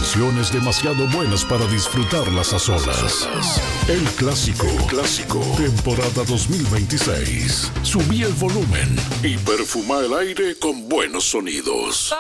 canciones demasiado buenas para disfrutarlas a solas. El clásico, temporada 2026. Subí el volumen y perfuma el aire con buenos sonidos.